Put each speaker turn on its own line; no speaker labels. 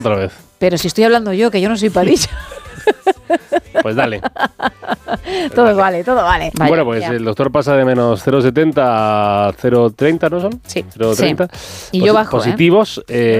Otra vez.
Pero si estoy hablando yo, que yo no soy Padilla.
Pues dale.
Todo vale. Vaya,
Bueno, pues
ya.
el doctor pasa de menos 0,70 a 0,30, ¿no son?
Sí.
0,30.
Y yo bajo,
positivos.